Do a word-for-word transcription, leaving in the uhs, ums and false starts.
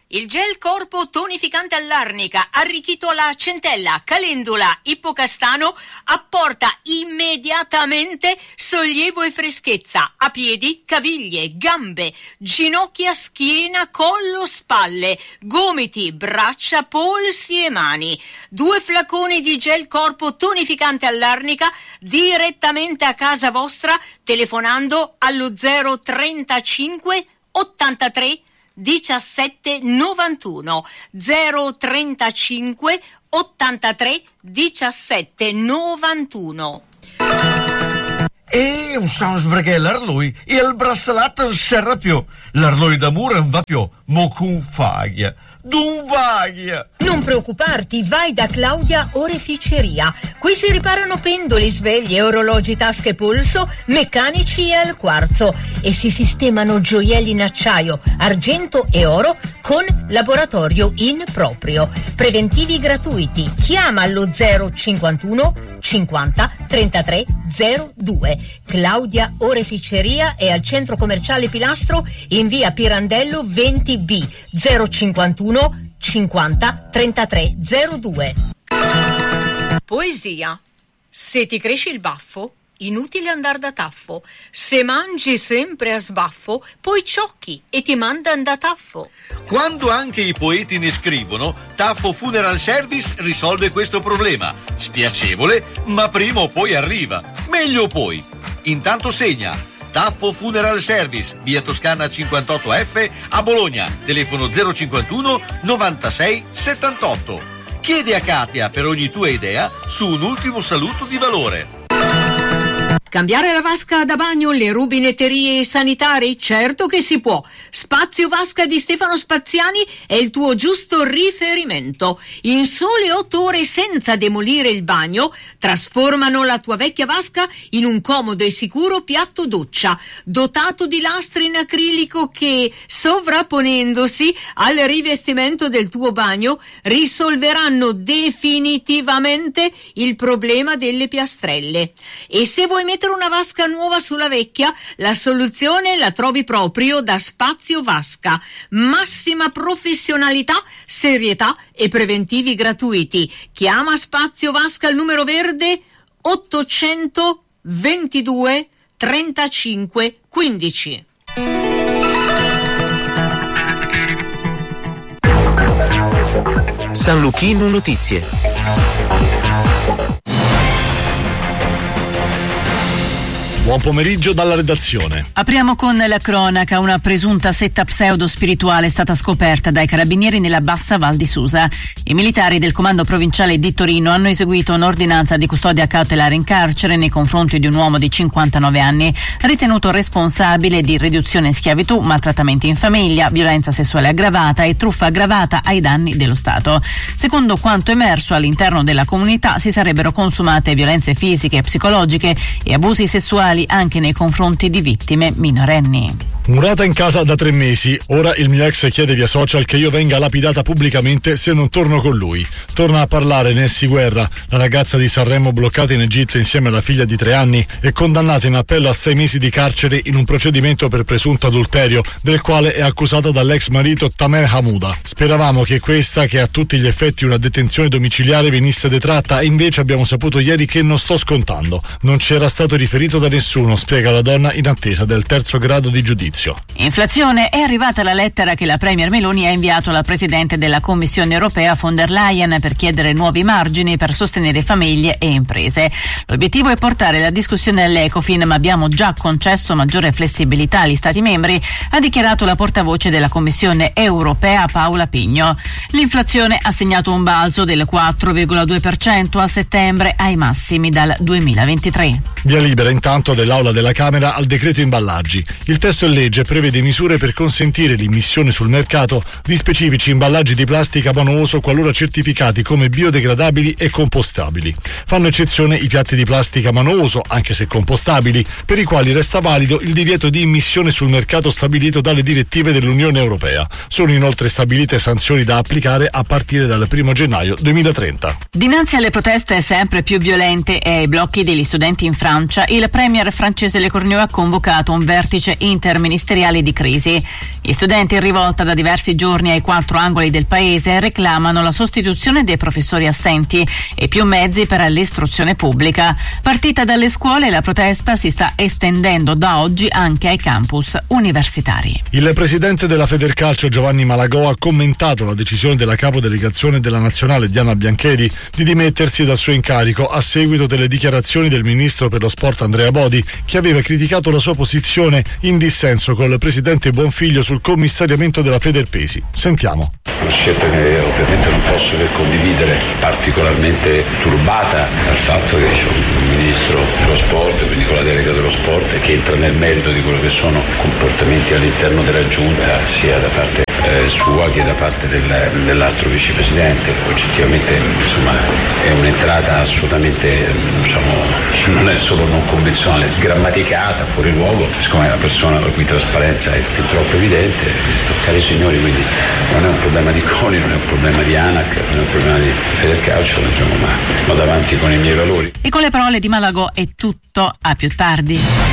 Il gel corpo tonificante all'arnica, arricchito alla centella, calendula, ippocastano, apporta immediatamente sollievo e freschezza a piedi, caviglie, gambe, ginocchia, schiena, collo, spalle, gomiti, braccia, polsi e mani. Due flaconi di gel corpo tonificante all'arnica direttamente a casa vostra telefonando allo zero trentacinque ottantatré diciassette novantuno zero trentacinque ottantatré diciassette novantuno. E un sans perché l'arloi e il braccialetto non serra più. L'arloi d'amore non va più, mo con faglia. D'un vaglia. Non preoccuparti, vai da Claudia Oreficeria. Qui si riparano pendoli, sveglie, orologi, tasche, polso, meccanici e al quarzo e si sistemano gioielli in acciaio, argento e oro con laboratorio in proprio. Preventivi gratuiti. Chiama allo zero cinquantuno cinquanta trentatré zero due. Claudia Oreficeria è al centro commerciale Pilastro in via Pirandello venti B zero cinquantuno cinquanta trentatré zero due. Poesia. Se ti cresce il baffo, inutile andar da taffo. Se mangi sempre a sbaffo, poi ciocchi e ti mandan da taffo. Quando anche i poeti ne scrivono, Taffo Funeral Service risolve questo problema. Spiacevole, ma prima o poi arriva. Meglio poi. Intanto segna. Taffo Funeral Service, via Toscana cinquantotto F a Bologna, telefono zero cinquantuno novantasei settantotto. Chiedi a Katia per ogni tua idea su un ultimo saluto di valore. Cambiare la vasca da bagno, le rubinetterie sanitari? Certo che si può. Spazio Vasca di Stefano Spaziani è il tuo giusto riferimento. In sole otto ore senza demolire il bagno, trasformano la tua vecchia vasca in un comodo e sicuro piatto doccia, dotato di lastre in acrilico che, sovrapponendosi al rivestimento del tuo bagno, risolveranno definitivamente il problema delle piastrelle. E se vuoi mettere una vasca nuova sulla vecchia, la soluzione la trovi proprio da Spazio Vasca. Massima professionalità, serietà e preventivi gratuiti. Chiama Spazio Vasca al numero verde ottocentoventidue trentacinque quindici. San Luchino Notizie. Buon pomeriggio dalla redazione. Apriamo con la cronaca. Una presunta setta pseudo-spirituale è stata scoperta dai carabinieri nella bassa Val di Susa. I militari del comando provinciale di Torino hanno eseguito un'ordinanza di custodia cautelare in carcere nei confronti di un uomo di cinquantanove anni, ritenuto responsabile di riduzione in schiavitù, maltrattamenti in famiglia, violenza sessuale aggravata e truffa aggravata ai danni dello Stato. Secondo quanto emerso, all'interno della comunità si sarebbero consumate violenze fisiche e psicologiche e abusi sessuali anche nei confronti di vittime minorenni. Murata in casa da tre mesi, ora il mio ex chiede via social che io venga lapidata pubblicamente se non torno con lui. Torna a parlare Nessi Guerra, la ragazza di Sanremo bloccata in Egitto insieme alla figlia di tre anni e condannata in appello a sei mesi di carcere in un procedimento per presunto adulterio, del quale è accusata dall'ex marito Tamer Hamouda. Speravamo che questa, che ha a tutti gli effetti una detenzione domiciliare, venisse detratta e invece abbiamo saputo ieri che non sto scontando. Non ci era stato riferito da nessuno, spiega la donna in attesa del terzo grado di giudizio. Inflazione. È arrivata la lettera che la Premier Meloni ha inviato alla Presidente della Commissione Europea von der Leyen per chiedere nuovi margini per sostenere famiglie e imprese. L'obiettivo è portare la discussione all'Ecofin, ma abbiamo già concesso maggiore flessibilità agli Stati membri, ha dichiarato la portavoce della Commissione Europea Paola Pigno. L'inflazione ha segnato un balzo del quattro virgola due per cento a settembre, ai massimi dal duemilaventitré. Via libera intanto dell'Aula della Camera al decreto imballaggi. Il testo in legge prevede misure per consentire l'immissione sul mercato di specifici imballaggi di plastica monouso qualora certificati come biodegradabili e compostabili. Fanno eccezione i piatti di plastica monouso, anche se compostabili, per i quali resta valido il divieto di immissione sul mercato stabilito dalle direttive dell'Unione Europea. Sono inoltre stabilite sanzioni da applicare a partire dal primo gennaio duemilatrenta. Dinanzi alle proteste sempre più violente e ai blocchi degli studenti in Francia, il premier premier francese Le Cornu ha convocato un vertice interministeriale di crisi. Gli studenti in rivolta da diversi giorni ai quattro angoli del paese reclamano la sostituzione dei professori assenti e più mezzi per l'istruzione pubblica. Partita dalle scuole, la protesta si sta estendendo da oggi anche ai campus universitari. Il presidente della Federcalcio Giovanni Malagò ha commentato la decisione della capodelegazione della nazionale Diana Biancheri di dimettersi dal suo incarico a seguito delle dichiarazioni del ministro per lo sport Andrea Bodi, che aveva criticato la sua posizione in dissenso col presidente Bonfiglio sul commissariamento della Federpesi. Sentiamo. Una scelta che ovviamente non posso che condividere, particolarmente turbata dal fatto che c'è un ministro dello sport, quindi con la delega dello sport, che entra nel merito di quello che sono comportamenti all'interno della giunta, sia da parte eh, sua che da parte del, dell'altro vicepresidente. Oggettivamente, insomma, è un'entrata assolutamente, diciamo, non è solo non convenzionale, sgrammaticata, fuori luogo, siccome è una persona la cui trasparenza è fin troppo evidente. Cari signori, quindi non è un problema di Coni, non è un problema di ANAC, non è un problema di Federcalcio, diciamo, ma vado avanti con i miei valori. E con le parole di Malagò è tutto, a più tardi.